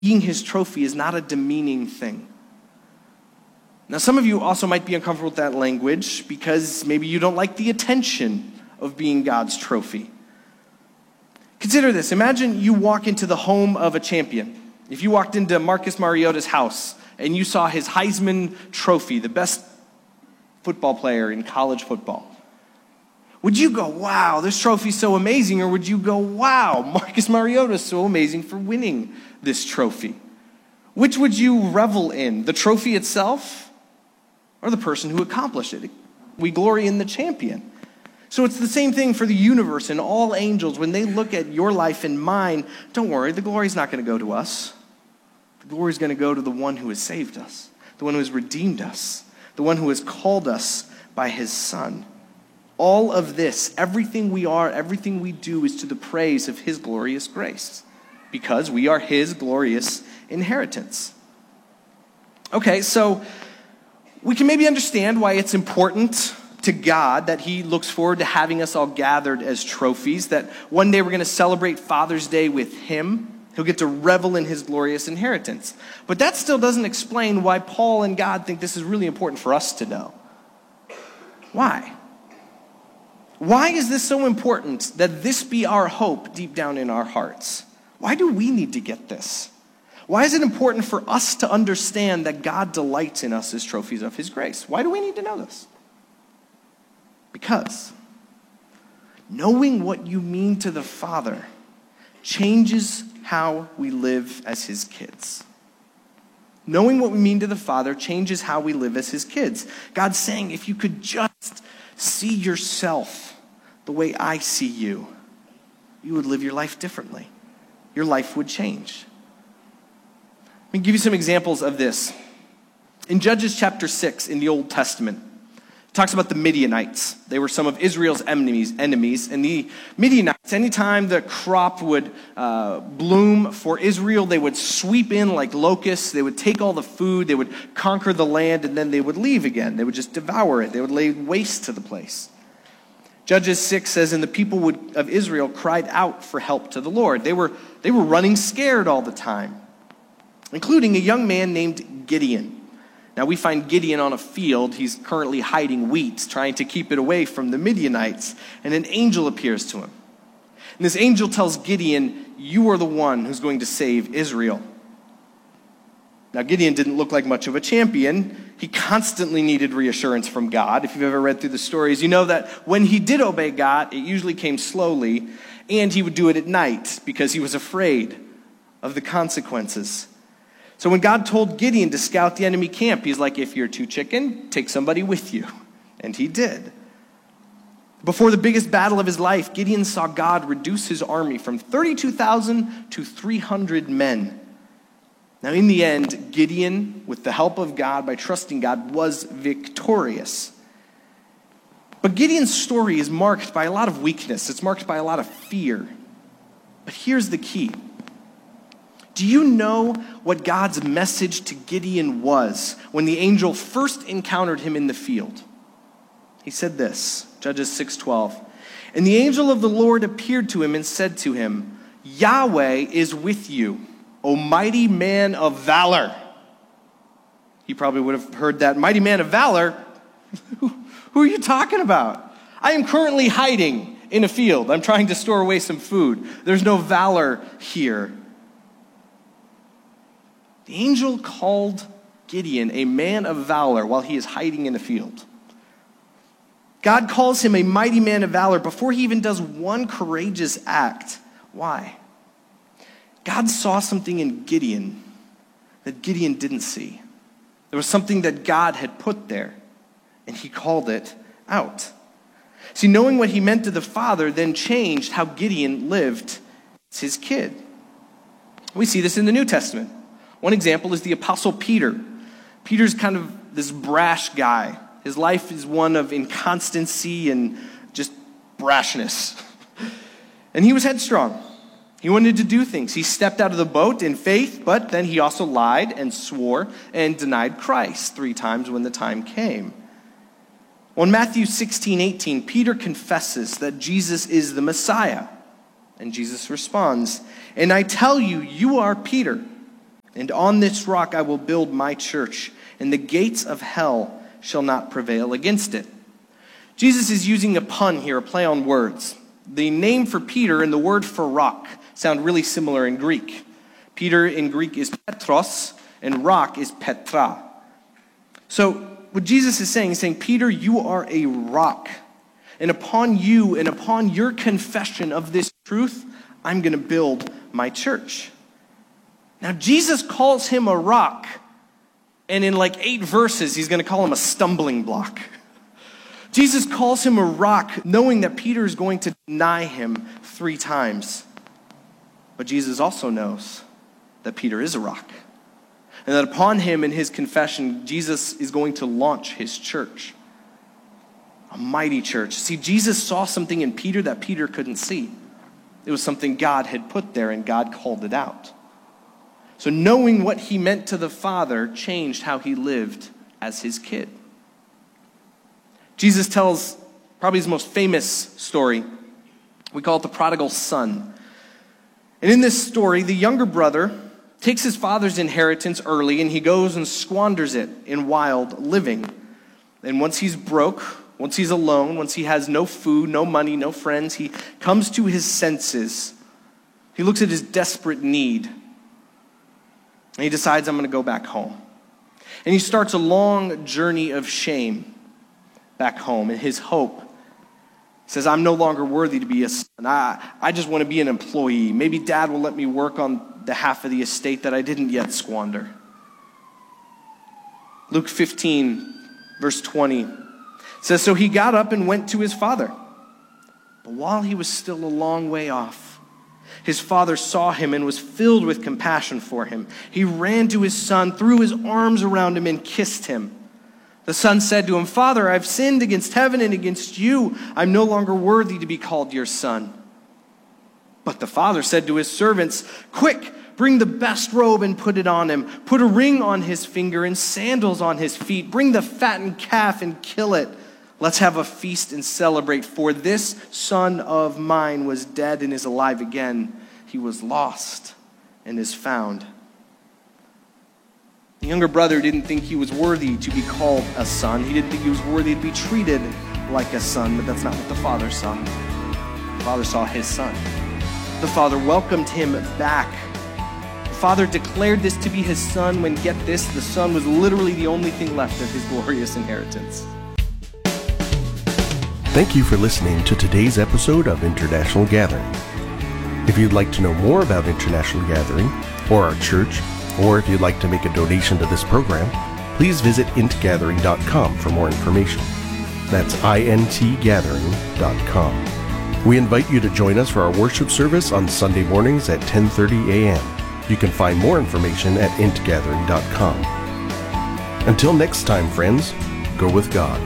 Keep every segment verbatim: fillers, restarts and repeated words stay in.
being his trophy is not a demeaning thing. Now, some of you also might be uncomfortable with that language because maybe you don't like the attention of being God's trophy. Consider this. Imagine you walk into the home of a champion. If you walked into Marcus Mariota's house and you saw his Heisman Trophy, the best football player in college football, would you go, wow, this trophy's so amazing? Or would you go, wow, Marcus Mariota's so amazing for winning this trophy? Which would you revel in, the trophy itself or the person who accomplished it? We glory in the champion. So it's the same thing for the universe and all angels. When they look at your life and mine, don't worry, the glory's not going to go to us. The glory's going to go to the one who has saved us, the one who has redeemed us, the one who has called us by his Son. All of this, everything we are, everything we do is to the praise of his glorious grace, because we are his glorious inheritance. Okay, so we can maybe understand why it's important to God that he looks forward to having us all gathered as trophies, that one day we're going to celebrate Father's Day with him. He'll get to revel in his glorious inheritance. But that still doesn't explain why Paul and God think this is really important for us to know. Why? Why is this so important that this be our hope deep down in our hearts? Why do we need to get this? Why is it important for us to understand that God delights in us as trophies of his grace? Why do we need to know this? Because knowing what you mean to the Father changes how we live as his kids. Knowing what we mean to the Father changes how we live as his kids. God's saying, if you could just see yourself the way I see you, you would live your life differently. Your life would change. Let me give you some examples of this. In Judges chapter six in the Old Testament, it talks about the Midianites. They were some of Israel's enemies, enemies. And the Midianites, anytime the crop would uh, bloom for Israel, they would sweep in like locusts. They would take all the food. They would conquer the land, and then they would leave again. They would just devour it. They would lay waste to the place. Judges six says, and the people would, of Israel cried out for help to the Lord. They were, they were running scared all the time, including a young man named Gideon. Now, we find Gideon on a field. He's currently hiding wheat, trying to keep it away from the Midianites. And an angel appears to him. And this angel tells Gideon, you are the one who's going to save Israel. Now, Gideon didn't look like much of a champion. He constantly needed reassurance from God. If you've ever read through the stories, you know that when he did obey God, it usually came slowly, and he would do it at night because he was afraid of the consequences. So when God told Gideon to scout the enemy camp, he's like, if you're too chicken, take somebody with you. And he did. Before the biggest battle of his life, Gideon saw God reduce his army from thirty-two thousand to three hundred men. Now in the end, Gideon, with the help of God, by trusting God, was victorious. But Gideon's story is marked by a lot of weakness. It's marked by a lot of fear. But here's the key. Do you know what God's message to Gideon was when the angel first encountered him in the field? He said this, Judges six twelve. And the angel of the Lord appeared to him and said to him, Yahweh is with you, O mighty man of valor. He probably would have heard that, mighty man of valor? Who are you talking about? I am currently hiding in a field. I'm trying to store away some food. There's no valor here. The angel called Gideon a man of valor while he is hiding in a field. God calls him a mighty man of valor before he even does one courageous act. Why? God saw something in Gideon that Gideon didn't see. There was something that God had put there, and he called it out. See, knowing what he meant to the Father then changed how Gideon lived as his kid. We see this in the New Testament. One example is the Apostle Peter. Peter's kind of this brash guy. His life is one of inconstancy and just brashness. And he was headstrong. He wanted to do things. He stepped out of the boat in faith, but then he also lied and swore and denied Christ three times when the time came. Well, in Matthew sixteen eighteen, Peter confesses that Jesus is the Messiah. And Jesus responds, and I tell you, you are Peter. And on this rock I will build my church, and the gates of hell shall not prevail against it. Jesus is using a pun here, a play on words. The name for Peter and the word for rock sound really similar in Greek. Peter in Greek is Petros, and rock is Petra. So what Jesus is saying is saying, Peter, you are a rock. And upon you and upon your confession of this truth, I'm going to build my church. Now, Jesus calls him a rock, and in like eight verses, he's going to call him a stumbling block. Jesus calls him a rock, knowing that Peter is going to deny him three times. But Jesus also knows that Peter is a rock, and that upon him and his confession, Jesus is going to launch his church. A mighty church. See, Jesus saw something in Peter that Peter couldn't see. It was something God had put there, and God called it out. So knowing what he meant to the Father changed how he lived as his kid. Jesus tells probably his most famous story. We call it the prodigal son. And in this story, the younger brother takes his father's inheritance early, and he goes and squanders it in wild living. And once he's broke, once he's alone, once he has no food, no money, no friends, he comes to his senses. He looks at his desperate need, and he decides, I'm going to go back home. And he starts a long journey of shame back home. And his hope says, I'm no longer worthy to be a son. I, I just want to be an employee. Maybe dad will let me work on the half of the estate that I didn't yet squander. Luke fifteen, verse twenty says, so he got up and went to his father. But while he was still a long way off, his father saw him and was filled with compassion for him. He ran to his son, threw his arms around him, and kissed him. The son said to him, Father, I've sinned against heaven and against you. I'm no longer worthy to be called your son. But the father said to his servants, quick, bring the best robe and put it on him. Put a ring on his finger and sandals on his feet. Bring the fattened calf and kill it. Let's have a feast and celebrate, for this son of mine was dead and is alive again. He was lost and is found. The younger brother didn't think he was worthy to be called a son. He didn't think he was worthy to be treated like a son, but that's not what the father saw. The father saw his son. The father welcomed him back. The father declared this to be his son when, get this, the son was literally the only thing left of his glorious inheritance. Thank you for listening to today's episode of International Gathering. If you'd like to know more about International Gathering or our church, or if you'd like to make a donation to this program, please visit int gathering dot com for more information. That's int gathering dot com. We invite you to join us for our worship service on Sunday mornings at ten thirty a.m. You can find more information at int gathering dot com. Until next time, friends, go with God.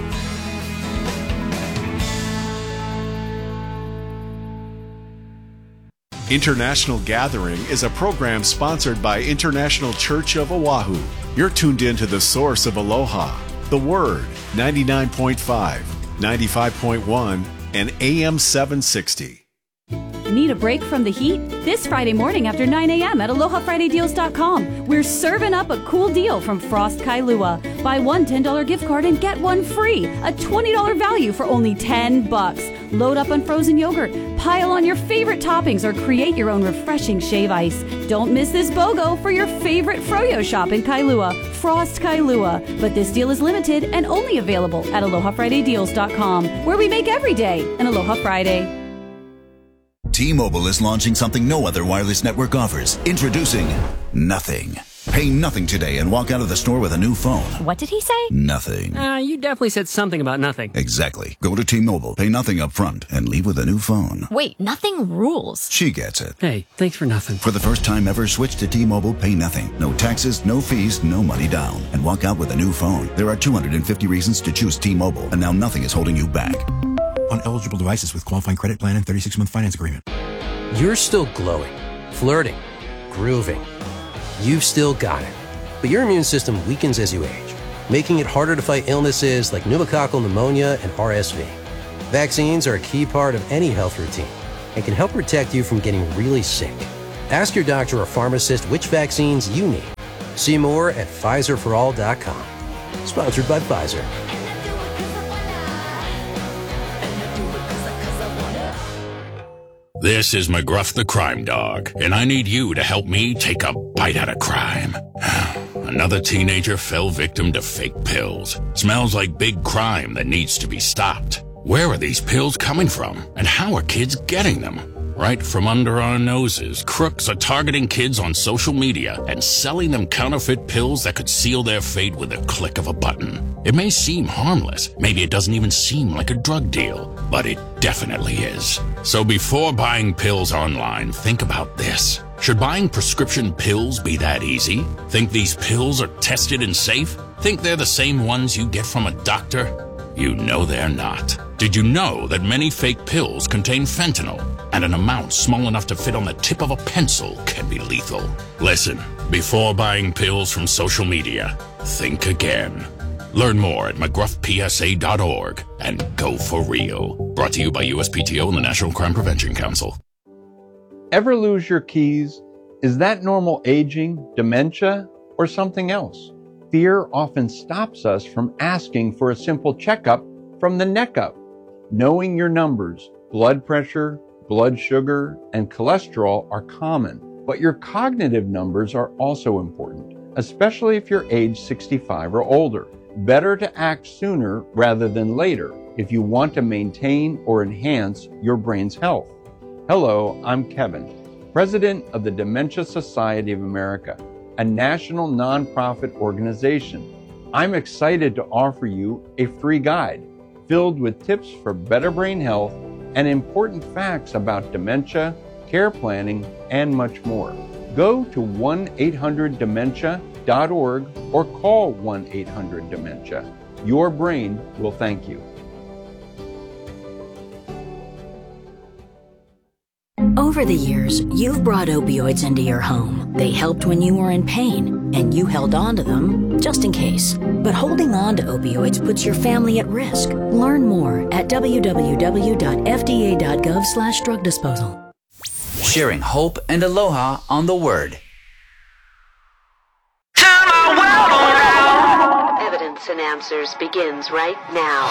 International Gathering is a program sponsored by International Church of Oahu. You're tuned in to the source of Aloha, the Word, ninety-nine point five, ninety-five point one, and A M seven sixty. Need a break from the heat? This Friday morning after nine a.m. at aloha friday deals dot com, we're serving up a cool deal from Frost Kailua. Buy one ten dollars gift card and get one free. A twenty dollars value for only ten bucks. Load up on frozen yogurt, pile on your favorite toppings, or create your own refreshing shave ice. Don't miss this BOGO for your favorite froyo shop in Kailua, Frost Kailua. But this deal is limited and only available at aloha friday deals dot com, where we make every day an Aloha Friday. T-Mobile is launching something no other wireless network offers. Introducing Nothing. Pay nothing today and walk out of the store with a new phone. What did he say? Nothing. Uh, you definitely said something about nothing. Exactly. Go to T-Mobile, pay nothing up front, and leave with a new phone. Wait, nothing rules. She gets it. Hey, thanks for nothing. For the first time ever, switch to T-Mobile, pay nothing. No taxes, no fees, no money down. And walk out with a new phone. There are two hundred fifty reasons to choose T-Mobile, and now nothing is holding you back. On eligible devices with qualifying credit plan and thirty-six month finance agreement. You're still glowing, flirting, grooving. You've still got it. But your immune system weakens as you age, making it harder to fight illnesses like pneumococcal pneumonia and R S V. Vaccines are a key part of any health routine and can help protect you from getting really sick. Ask your doctor or pharmacist which vaccines you need See more at Pfizer for all dot com. Sponsored by Pfizer. This is McGruff the Crime Dog, and I need you to help me take a bite out of crime. Another teenager fell victim to fake pills. Smells like big crime that needs to be stopped. Where are these pills coming from, and how are kids getting them? Right from under our noses, crooks are targeting kids on social media and selling them counterfeit pills that could seal their fate with a click of a button. It may seem harmless, maybe it doesn't even seem like a drug deal, but it definitely is. So before buying pills online, think about this. Should buying prescription pills be that easy? Think these pills are tested and safe? Think they're the same ones you get from a doctor? You know they're not. Did you know that many fake pills contain fentanyl, and an amount small enough to fit on the tip of a pencil can be lethal? Listen, before buying pills from social media, think again. Learn more at mcgruff p s a dot org and go for real. Brought to you by U S P T O and the National Crime Prevention Council. Ever lose your keys? Is that normal aging, dementia, or something else? Fear often stops us from asking for a simple checkup from the neck up. Knowing your numbers, blood pressure, blood sugar, and cholesterol are common, but your cognitive numbers are also important, especially if you're age sixty-five or older. Better to act sooner rather than later if you want to maintain or enhance your brain's health. Hello, I'm Kevin, President of the Dementia Society of America, a national nonprofit organization. I'm excited to offer you a free guide filled with tips for better brain health and important facts about dementia, care planning, and much more. Go to one eight hundred dementia dot org or call one eight hundred dementia. Your brain will thank you. Over the years, you've brought opioids into your home. They helped when you were in pain, and you held on to them just in case. But holding on to opioids puts your family at risk. Learn more at w w w dot f d a dot gov slash drug disposal. Sharing hope and aloha on the word. Evidence and Answers begins right now.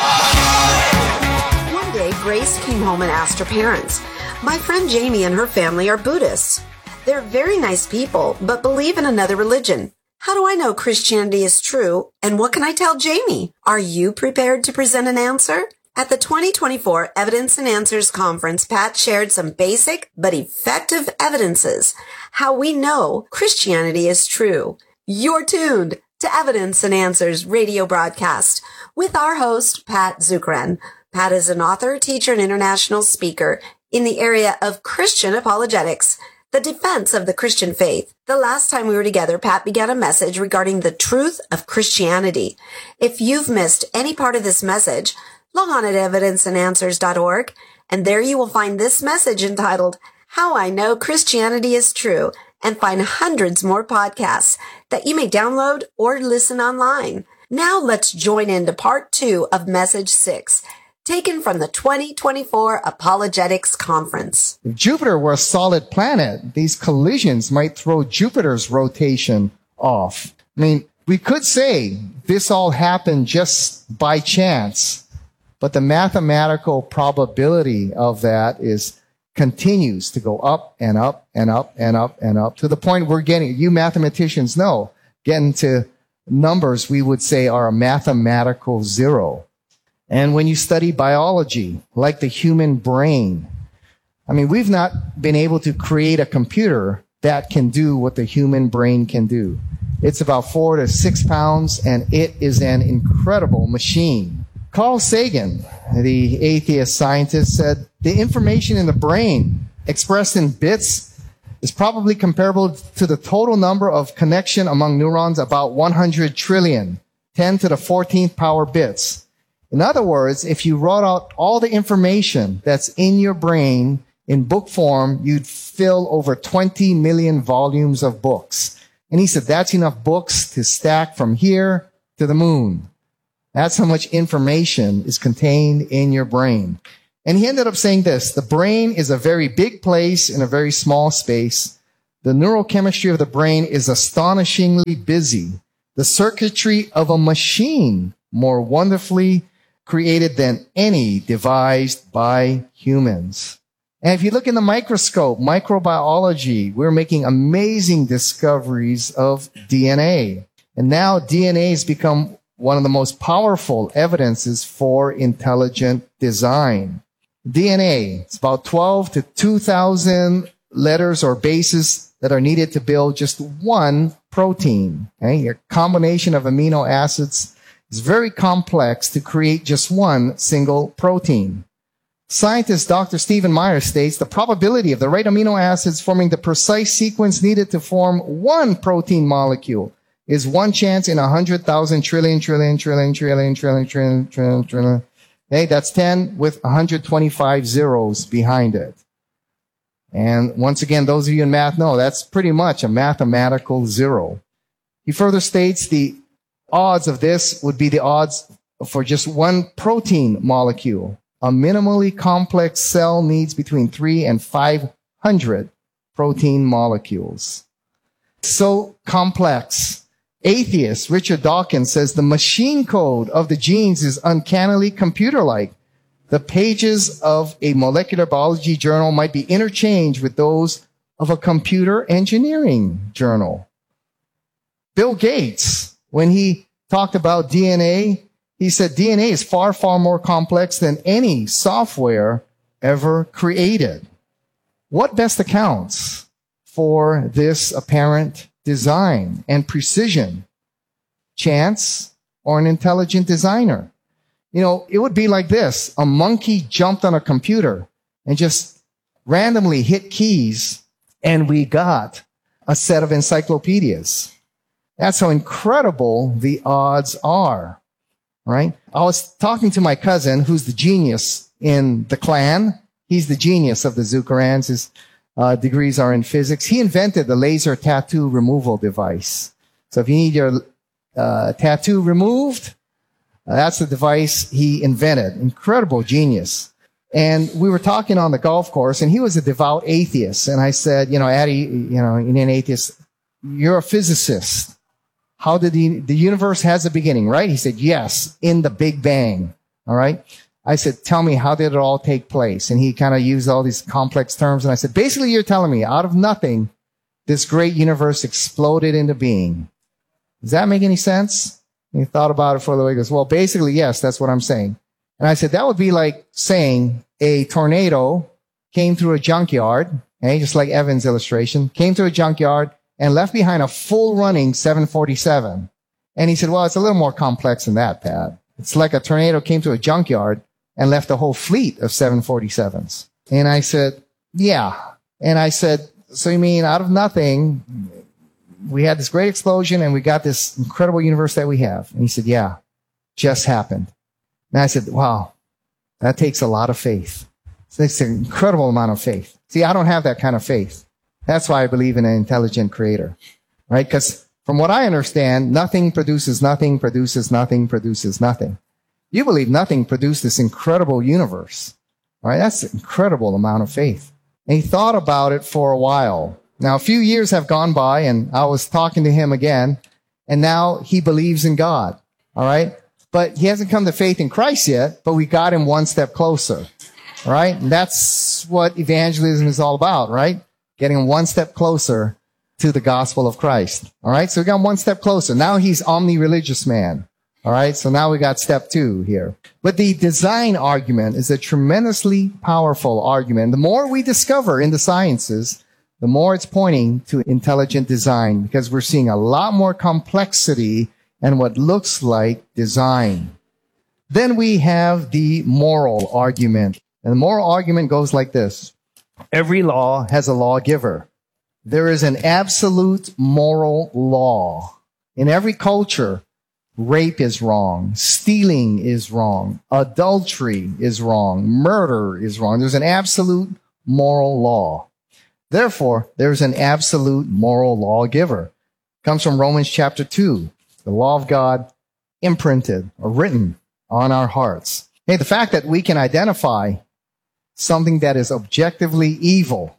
One day, Grace came home and asked her parents, "My friend Jamie and her family are Buddhists. They're very nice people, but believe in another religion. How do I know Christianity is true, and what can I tell Jamie? Are you prepared to present an answer?" At the twenty twenty-four Evidence and Answers Conference, Pat shared some basic but effective evidences how we know Christianity is true. You're tuned to Evidence and Answers radio broadcast with our host, Pat Zukeran. Pat is an author, teacher, and international speaker in the area of Christian apologetics, the defense of the Christian faith. The last time we were together, Pat began a message regarding the truth of Christianity. If you've missed any part of this message, log on at evidence and answers dot org, and there you will find this message entitled, How I Know Christianity is True, and find hundreds more podcasts that you may download or listen online. Now let's join into part two of message six, taken from the twenty twenty-four Apologetics Conference. If Jupiter were a solid planet, these collisions might throw Jupiter's rotation off. I mean, we could say this all happened just by chance, but the mathematical probability of that is continues to go up and up and up and up and up to the point we're getting, you mathematicians know, getting to numbers we would say are a mathematical zero. And when you study biology, like the human brain, I mean, we've not been able to create a computer that can do what the human brain can do. It's about four to six pounds, and it is an incredible machine. Carl Sagan, the atheist scientist, said the information in the brain expressed in bits is probably comparable to the total number of connection among neurons, about one hundred trillion, ten to the fourteenth power bits. In other words, if you wrote out all the information that's in your brain in book form, you'd fill over twenty million volumes of books. And he said that's enough books to stack from here to the moon. That's how much information is contained in your brain. And he ended up saying this: the brain is a very big place in a very small space. The neurochemistry of the brain is astonishingly busy. The circuitry of a machine more wonderfully created than any devised by humans. And if you look in the microscope, microbiology, we're making amazing discoveries of D N A. And now D N A has become one of the most powerful evidences for intelligent design. D N A, it's about twelve to two thousand letters or bases that are needed to build just one protein. Okay? A combination of amino acids is very complex to create just one single protein. Scientist Doctor Stephen Meyer states the probability of the right amino acids forming the precise sequence needed to form one protein molecule is one chance in a hundred thousand trillion, trillion, trillion, trillion, trillion, trillion, trillion, trillion. Okay, that's ten with one hundred twenty-five zeros behind it. And once again, those of you in math know that's pretty much a mathematical zero. He further states the odds of this would be the odds for just one protein molecule. A minimally complex cell needs between three and five hundred protein molecules. So complex. Atheist Richard Dawkins says the machine code of the genes is uncannily computer-like. The pages of a molecular biology journal might be interchanged with those of a computer engineering journal. Bill Gates, when he talked about D N A, he said D N A is far, far more complex than any software ever created. What best accounts for this apparent design and precision? Chance or an intelligent designer? You know, it would be like this. A monkey jumped on a computer and just randomly hit keys, and we got a set of encyclopedias. That's how incredible the odds are, right? I was talking to my cousin, who's the genius in the clan. He's the genius of the Zuckerans. His uh, degrees are in physics. He invented the laser tattoo removal device. So if you need your uh, tattoo removed, uh, that's the device he invented. Incredible genius. And we were talking on the golf course, and he was a devout atheist. And I said, you know, Addie, you know, you're an atheist. You're a physicist. How did the, the universe has a beginning, right? He said, yes, in the Big Bang. All right. I said, tell me, how did it all take place? And he kind of used all these complex terms. And I said, basically, you're telling me out of nothing, this great universe exploded into being. Does that make any sense? And he thought about it for a little. He goes, well, basically, yes, that's what I'm saying. And I said, that would be like saying a tornado came through a junkyard, okay, just like Evan's illustration, came through a junkyard and left behind a full running seven forty-seven. And he said, well, it's a little more complex than that, Pat. It's like a tornado came to a junkyard and left a whole fleet of seven forty-sevens. And I said, yeah. And I said, so you mean out of nothing, we had this great explosion and we got this incredible universe that we have? And he said, yeah, just happened. And I said, wow, that takes a lot of faith. It takes an incredible amount of faith. See, I don't have that kind of faith. That's why I believe in an intelligent creator, right? Because from what I understand, nothing produces nothing, produces nothing, produces nothing. You believe nothing produced this incredible universe, right? That's an incredible amount of faith. And he thought about it for a while. Now, a few years have gone by, and I was talking to him again, and now he believes in God, all right? But he hasn't come to faith in Christ yet, but we got him one step closer, all right? And that's what evangelism is all about, right? Getting him one step closer to the gospel of Christ, all right? So we got him one step closer. Now he's omni-religious man, all right? So now we got step two here. But the design argument is a tremendously powerful argument. The more we discover in the sciences, the more it's pointing to intelligent design, because we're seeing a lot more complexity and what looks like design. Then we have the moral argument. And the moral argument goes like this. Every law has a lawgiver. There is an absolute moral law. In every culture, rape is wrong. Stealing is wrong. Adultery is wrong. Murder is wrong. There's an absolute moral law. Therefore, there's an absolute moral lawgiver. It comes from Romans chapter two. The law of God imprinted or written on our hearts. Hey, the fact that we can identify something that is objectively evil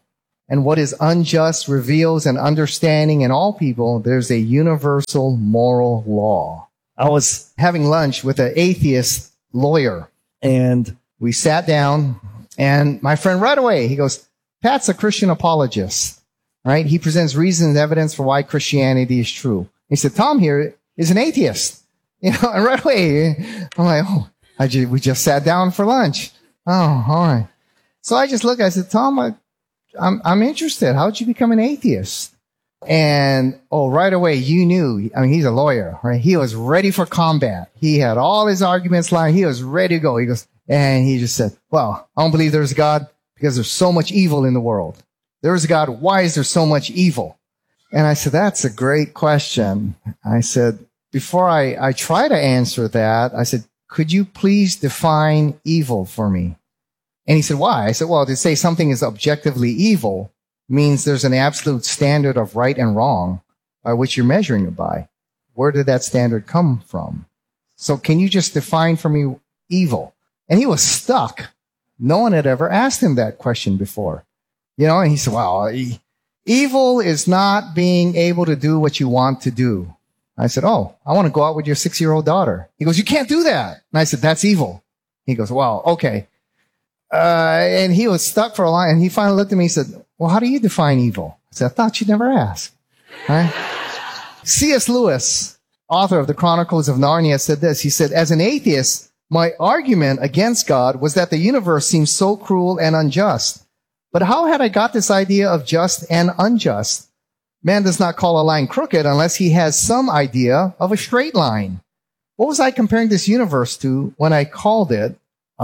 and what is unjust reveals an understanding in all people there's a universal moral law. I was having lunch with an atheist lawyer, and we sat down, and my friend right away, he goes, Pat's a Christian apologist, right? He presents reason and evidence for why Christianity is true. He said, Tom here is an atheist. You know, and right away, I'm like, oh, I just, we just sat down for lunch. Oh, all right. So I just looked, I said, Tom, I, I'm, I'm interested. How'd you become an atheist? And, oh, right away, you knew, I mean, he's a lawyer, right? He was ready for combat. He had all his arguments lined. He was ready to go. He goes, and he just said, well, I don't believe there's a God because there's so much evil in the world. There's a God. Why is there so much evil? And I said, that's a great question. I said, before I, I try to answer that, I said, could you please define evil for me? And he said, why? I said, well, to say something is objectively evil means there's an absolute standard of right and wrong by which you're measuring it by. Where did that standard come from? So can you just define for me evil? And he was stuck. No one had ever asked him that question before. You know, and he said, well, e- evil is not being able to do what you want to do. I said, oh, I want to go out with your six-year-old daughter. He goes, you can't do that. And I said, that's evil. He goes, well, okay. Uh, and he was stuck for a while, and he finally looked at me and said, well, how do you define evil? I said, I thought you'd never ask. Right? C S Lewis, author of the Chronicles of Narnia, said this. He said, as an atheist, my argument against God was that the universe seems so cruel and unjust. But how had I got this idea of just and unjust? Man does not call a line crooked unless he has some idea of a straight line. What was I comparing this universe to when I called it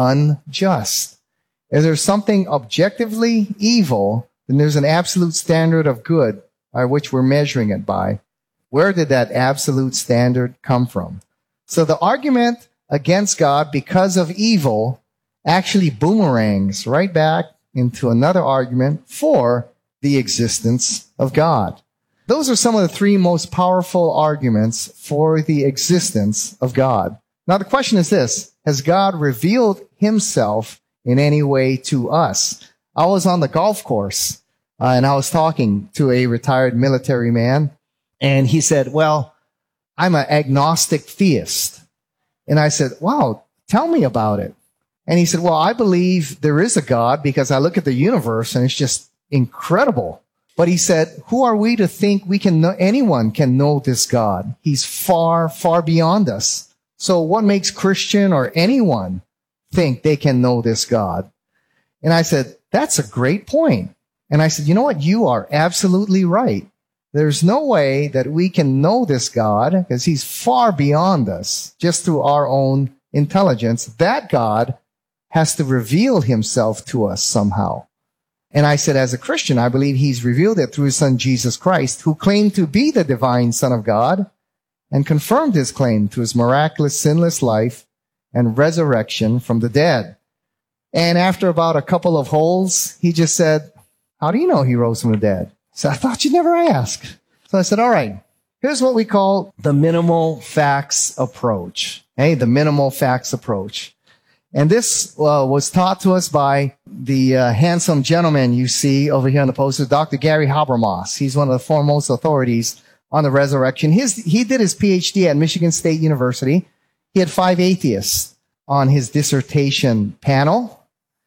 unjust? If there's something objectively evil, then there's an absolute standard of good by which we're measuring it by. Where did that absolute standard come from? So the argument against God because of evil actually boomerangs right back into another argument for the existence of God. Those are some of the three most powerful arguments for the existence of God. Now the question is this: has God revealed himself in any way to us? I was on the golf course, uh, and I was talking to a retired military man, and he said, well, I'm an agnostic theist. And I said, wow, tell me about it. And he said, well, I believe there is a God because I look at the universe and it's just incredible. But he said, who are we to think we can know, anyone can know this God? He's far, far beyond us. So what makes Christian or anyone think they can know this God? And I said, that's a great point. And I said, you know what? You are absolutely right. There's no way that we can know this God because he's far beyond us just through our own intelligence. That God has to reveal himself to us somehow. And I said, as a Christian, I believe he's revealed it through his son, Jesus Christ, who claimed to be the divine Son of God and confirmed his claim to his miraculous, sinless life and resurrection from the dead. And after about a couple of holes, he just said, how do you know he rose from the dead? So I thought you'd never ask. So I said, all right, here's what we call the minimal facts approach. Hey, the minimal facts approach. And this uh, was taught to us by the uh, handsome gentleman you see over here on the poster, Doctor Gary Habermas. He's one of the foremost authorities on the resurrection. His, he did his P H D at Michigan State University. He had five atheists on his dissertation panel.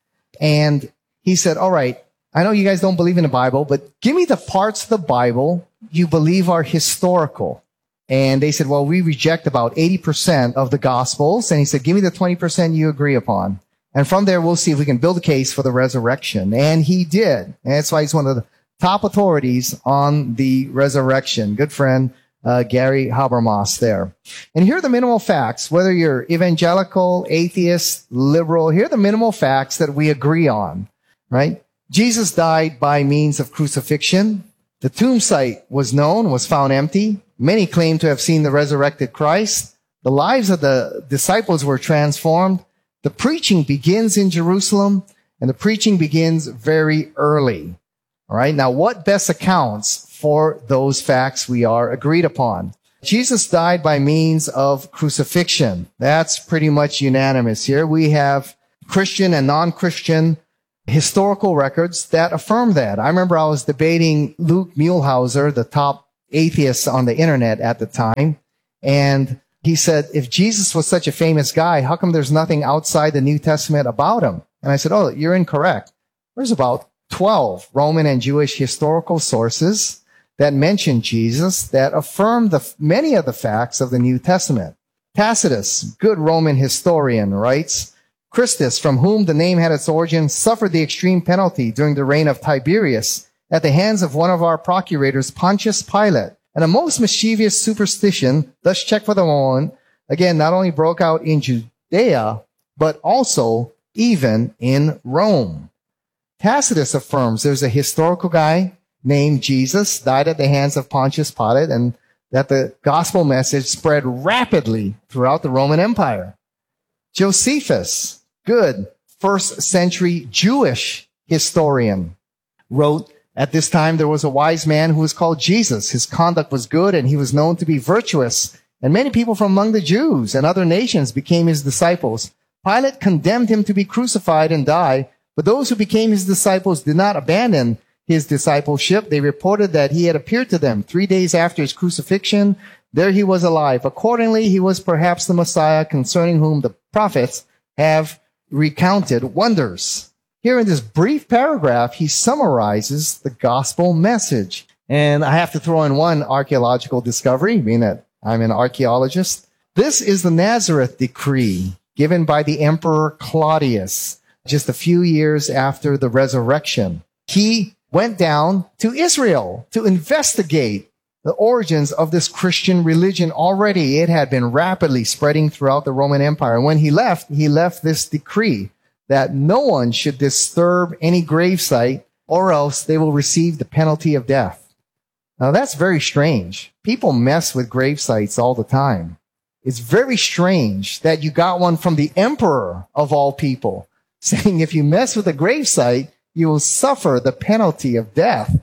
And he said, all right, I know you guys don't believe in the Bible, but give me the parts of the Bible you believe are historical. And they said, well, we reject about eighty percent of the Gospels. And he said, give me the twenty percent you agree upon. And from there, we'll see if we can build a case for the resurrection. And he did. And that's why he's one of the top authorities on the resurrection. Good friend, uh, Gary Habermas there. And here are the minimal facts, whether you're evangelical, atheist, liberal, here are the minimal facts that we agree on, right? Jesus died by means of crucifixion. The tomb site was known, was found empty. Many claim to have seen the resurrected Christ. The lives of the disciples were transformed. The preaching begins in Jerusalem, and the preaching begins very early. All right. Now, what best accounts for those facts we are agreed upon? Jesus died by means of crucifixion. That's pretty much unanimous here. We have Christian and non-Christian historical records that affirm that. I remember I was debating Luke Muehlhauser, the top atheist on the internet at the time, and he said, if Jesus was such a famous guy, how come there's nothing outside the New Testament about him? And I said, oh, you're incorrect. There's about twelve Roman and Jewish historical sources that mention Jesus that affirm the, many of the facts of the New Testament. Tacitus, good Roman historian, writes, Christus, from whom the name had its origin, suffered the extreme penalty during the reign of Tiberius at the hands of one of our procurators, Pontius Pilate. And a most mischievous superstition, thus checked for the moment, again, not only broke out in Judea, but also even in Rome. Tacitus affirms there's a historical guy named Jesus, died at the hands of Pontius Pilate, and that the gospel message spread rapidly throughout the Roman Empire. Josephus, good first century Jewish historian, wrote, at this time there was a wise man who was called Jesus. His conduct was good and he was known to be virtuous. And many people from among the Jews and other nations became his disciples. Pilate condemned him to be crucified and die, but those who became his disciples did not abandon his discipleship. They reported that he had appeared to them three days after his crucifixion. There he was alive. Accordingly, he was perhaps the Messiah concerning whom the prophets have recounted wonders. Here in this brief paragraph, he summarizes the gospel message. And I have to throw in one archaeological discovery, being that I'm an archaeologist. This is the Nazareth decree given by the Emperor Claudius just a few years after the resurrection. He went down to Israel to investigate the origins of this Christian religion. Already it had been rapidly spreading throughout the Roman Empire. And when he left, he left this decree that no one should disturb any gravesite or else they will receive the penalty of death. Now that's very strange. People mess with gravesites all the time. It's very strange that you got one from the emperor of all people saying if you mess with a gravesite, you will suffer the penalty of death.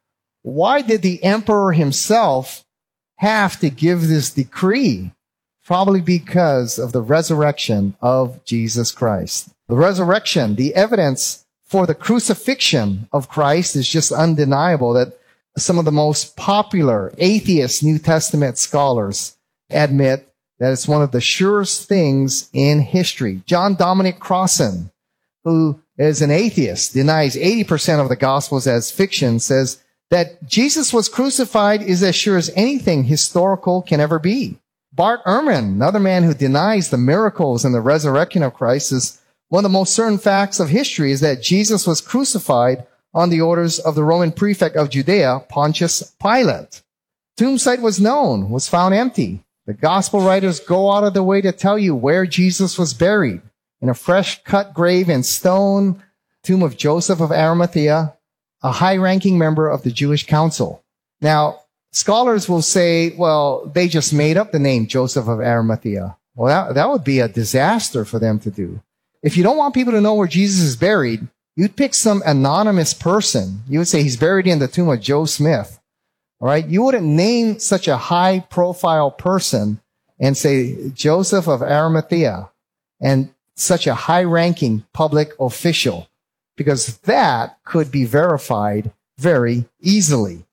Why did the emperor himself have to give this decree? Probably because of the resurrection of Jesus Christ. The resurrection, the evidence for the crucifixion of Christ is just undeniable, that some of the most popular atheist New Testament scholars admit that it's one of the surest things in history. John Dominic Crossan, who is an atheist, denies eighty percent of the Gospels as fiction, says that Jesus was crucified is as sure as anything historical can ever be. Bart Ehrman, another man who denies the miracles and the resurrection of Christ, is one of the most certain facts of history is that Jesus was crucified on the orders of the Roman prefect of Judea, Pontius Pilate. Tomb site was known, was found empty. The gospel writers go out of their way to tell you where Jesus was buried. In a fresh cut grave in stone, tomb of Joseph of Arimathea, a high-ranking member of the Jewish council. Now, scholars will say, well, they just made up the name Joseph of Arimathea. Well, that, that would be a disaster for them to do. If you don't want people to know where Jesus is buried, you'd pick some anonymous person. You would say he's buried in the tomb of Joe Smith. All right? You wouldn't name such a high-profile person and say Joseph of Arimathea and such a high-ranking public official, because that could be verified very easily.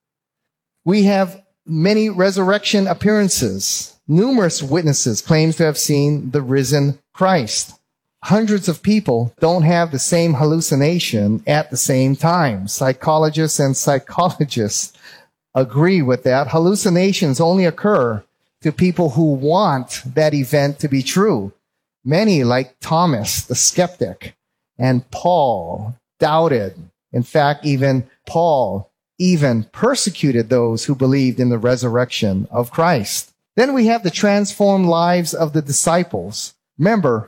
We have many resurrection appearances. Numerous witnesses claim to have seen the risen Christ. Hundreds of people don't have the same hallucination at the same time. Psychologists and psychologists agree with that. Hallucinations only occur to people who want that event to be true. Many, like Thomas, the skeptic, and Paul, doubted. In fact, even Paul even persecuted those who believed in the resurrection of Christ. Then we have the transformed lives of the disciples. Remember,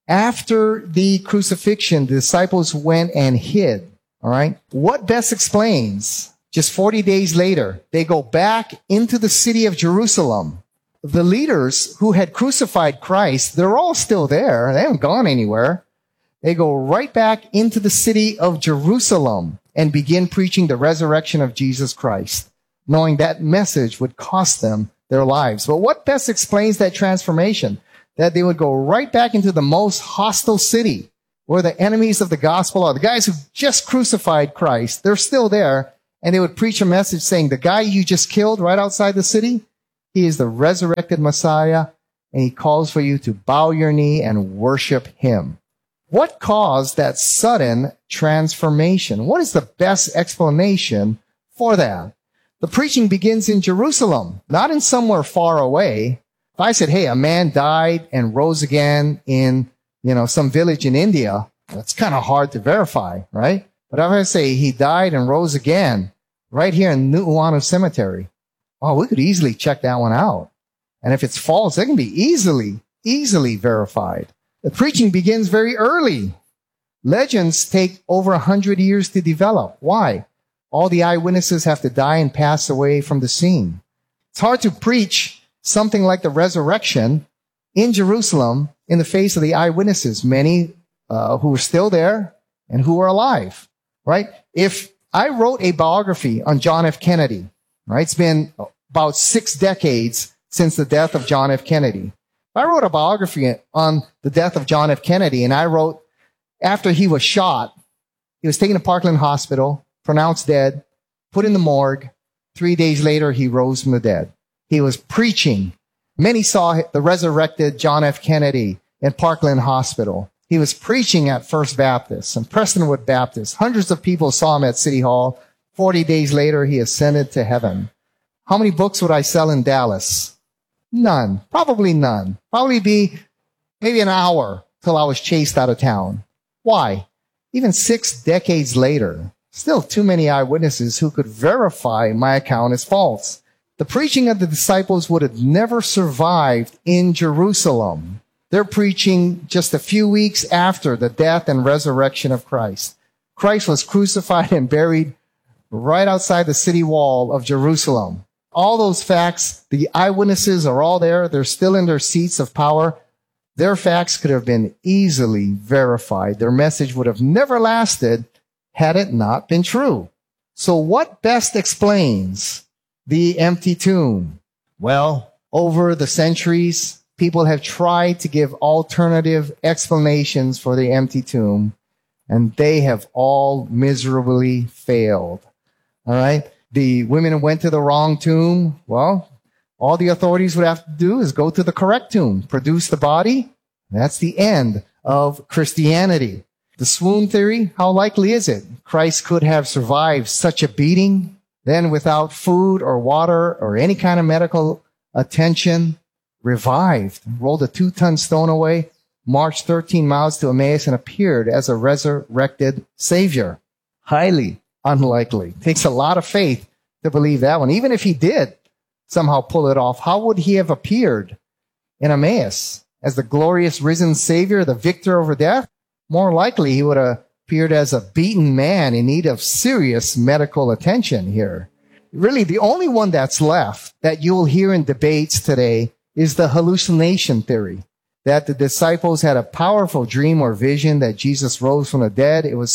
after the crucifixion, the disciples went and hid. All right? What best explains, just forty days later, they go back into the city of Jerusalem. The leaders who had crucified Christ, they're all still there. They haven't gone anywhere. They go right back into the city of Jerusalem and begin preaching the resurrection of Jesus Christ, knowing that message would cost them their lives. But what best explains that transformation? That they would go right back into the most hostile city where the enemies of the gospel are, the guys who just crucified Christ, they're still there, and they would preach a message saying, the guy you just killed right outside the city, he is the resurrected Messiah, and he calls for you to bow your knee and worship him. What caused that sudden transformation? What is the best explanation for that? The preaching begins in Jerusalem, not in somewhere far away. If I said, hey, a man died and rose again in, you know, some village in India, that's kind of hard to verify, right? But if I say he died and rose again right here in Nu'uanu Cemetery, oh, we could easily check that one out. And if it's false, it can be easily, easily verified. The preaching begins very early. Legends take over a hundred years to develop. Why? All the eyewitnesses have to die and pass away from the scene. It's hard to preach something like the resurrection in Jerusalem in the face of the eyewitnesses, many uh, who were still there and who were alive, right? If I wrote a biography on John F. Kennedy, right? It's been about six decades since the death of John F. Kennedy. If I wrote a biography on the death of John F. Kennedy, and I wrote after he was shot, he was taken to Parkland Hospital, pronounced dead, put in the morgue. Three days later, he rose from the dead. He was preaching. Many saw the resurrected John F. Kennedy in Parkland Hospital. He was preaching at First Baptist and Prestonwood Baptist. Hundreds of people saw him at City Hall. Forty days later, he ascended to heaven. How many books would I sell in Dallas? None. Probably none. Probably be maybe an hour till I was chased out of town. Why? Even six decades later, still too many eyewitnesses who could verify my account as false. The preaching of the disciples would have never survived in Jerusalem. They're preaching just a few weeks after the death and resurrection of Christ. Christ was crucified and buried right outside the city wall of Jerusalem. All those facts, the eyewitnesses are all there. They're still in their seats of power. Their facts could have been easily verified. Their message would have never lasted had it not been true. So what best explains the empty tomb? Well, over the centuries, people have tried to give alternative explanations for the empty tomb, and they have all miserably failed. All right? The women went to the wrong tomb. Well, all the authorities would have to do is go to the correct tomb, produce the body. That's the end of Christianity. The swoon theory, how likely is it Christ could have survived such a beating, then without food or water or any kind of medical attention, revived, rolled a two-ton stone away, marched thirteen miles to Emmaus, and appeared as a resurrected Savior? Highly unlikely. Takes a lot of faith to believe that one. Even if he did somehow pull it off, how would he have appeared in Emmaus as the glorious risen Savior, the victor over death? More likely, he would have appeared as a beaten man in need of serious medical attention here. Really, the only one that's left that you'll hear in debates today is the hallucination theory, that the disciples had a powerful dream or vision that Jesus rose from the dead. It was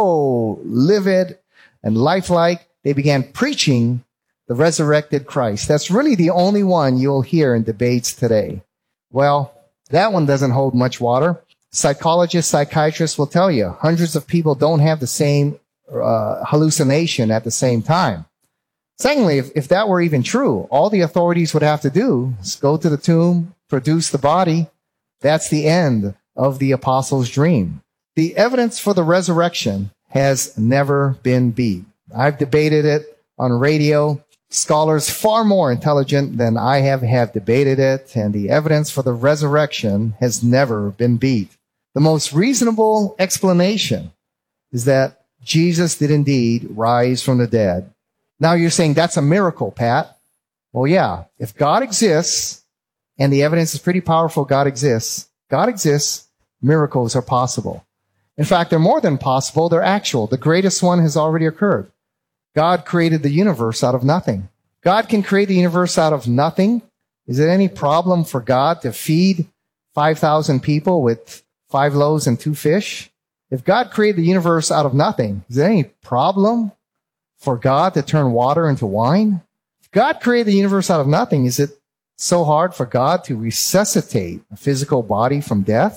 so livid and lifelike, they began preaching the resurrected Christ. That's really the only one you'll hear in debates today. Well, that one doesn't hold much water. Psychologists, psychiatrists will tell you hundreds of people don't have the same uh, hallucination at the same time. Secondly, if, if that were even true, all the authorities would have to do is go to the tomb, produce the body. That's the end of the apostles' dream. The evidence for the resurrection has never been beat. I've debated it on radio. Scholars far more intelligent than I have have debated it, and the evidence for the resurrection has never been beat. The most reasonable explanation is that Jesus did indeed rise from the dead. Now you're saying that's a miracle, Pat. Well, yeah. If God exists, and the evidence is pretty powerful, God exists, God exists, miracles are possible. In fact, they're more than possible, they're actual. The greatest one has already occurred. God created the universe out of nothing. God can create the universe out of nothing. Is it any problem for God to feed five thousand people with five loaves and two fish? If God created the universe out of nothing, is there any problem for God to turn water into wine? If God created the universe out of nothing, is it so hard for God to resuscitate a physical body from death?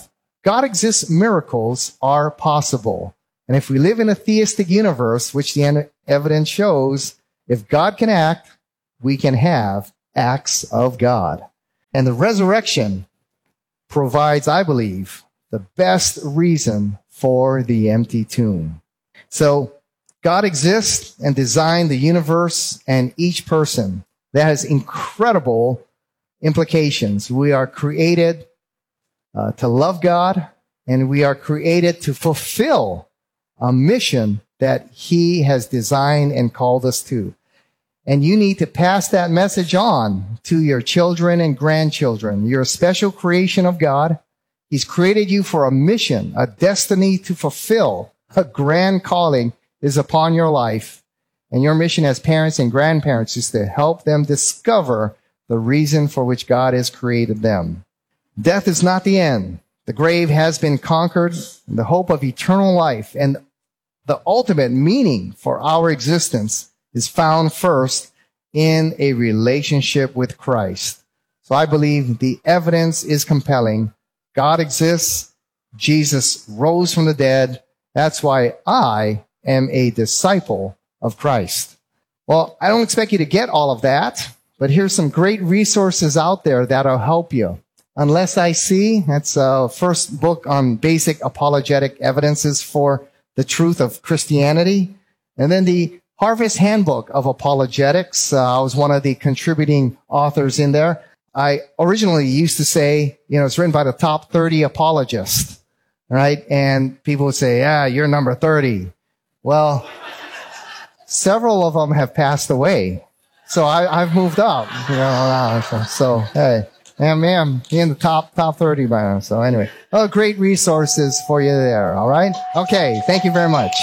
God exists, miracles are possible. And if we live in a theistic universe, which the evidence shows, if God can act, we can have acts of God. And the resurrection provides, I believe, the best reason for the empty tomb. So God exists and designed the universe and each person. That has incredible implications. We are created uh, to love God, and we are created to fulfill a mission that He has designed and called us to. And you need to pass that message on to your children and grandchildren. You're a special creation of God. He's created you for a mission, a destiny to fulfill. A grand calling is upon your life. And your mission as parents and grandparents is to help them discover the reason for which God has created them. Death is not the end. The grave has been conquered. The hope of eternal life and the ultimate meaning for our existence is found first in a relationship with Christ. So I believe the evidence is compelling. God exists. Jesus rose from the dead. That's why I am a disciple of Christ. Well, I don't expect you to get all of that, but here's some great resources out there that'll help you. Unless I See, that's a first book on basic apologetic evidences for the truth of Christianity. And then the Harvest Handbook of Apologetics. Uh, I was one of the contributing authors in there. I originally used to say, you know, it's written by the top thirty apologists, right? And people would say, yeah, you're number thirty. Well, several of them have passed away. So I, I've moved up, you know, so, so hey, yeah, ma'am, in the top, top thirty by now. So anyway, oh, great resources for you there. All right. Okay. Thank you very much.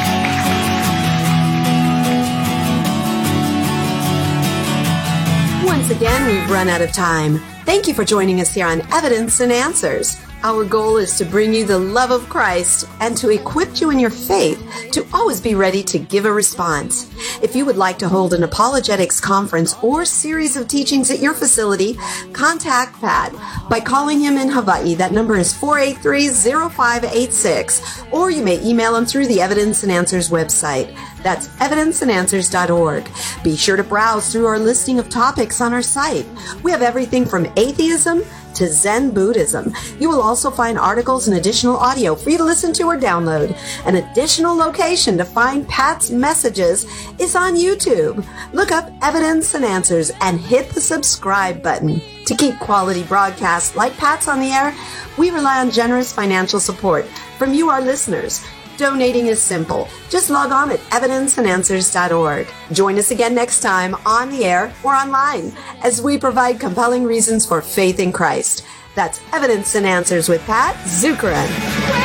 Once again, we've run out of time. Thank you for joining us here on Evidence and Answers. Our goal is to bring you the love of Christ and to equip you in your faith to always be ready to give a response. If you would like to hold an apologetics conference or series of teachings at your facility, contact Pat by calling him in Hawaii. That number is four eight three, zero five eight six, or you may email him through the Evidence and Answers website. That's evidence and answers dot org. Be sure to browse through our listing of topics on our site. We have everything from atheism to Zen Buddhism. You will also find articles and additional audio for you to listen to or download. An additional location to find Pat's messages is on YouTube. Look up Evidence and Answers and hit the subscribe button. To keep quality broadcasts like Pat's on the air, we rely on generous financial support from you, our listeners. Donating is simple. Just log on at evidence and answers dot org. Join us again next time on the air or online as we provide compelling reasons for faith in Christ. That's Evidence and Answers with Pat Zukeran.